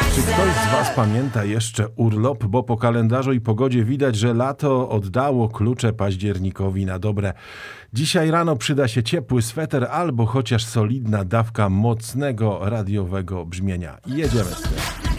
Czy ktoś z Was pamięta jeszcze urlop? Bo po kalendarzu i pogodzie widać, że lato oddało klucze październikowi na dobre. Dzisiaj rano przyda się ciepły sweter albo chociaż solidna dawka mocnego radiowego brzmienia. Jedziemy z tym.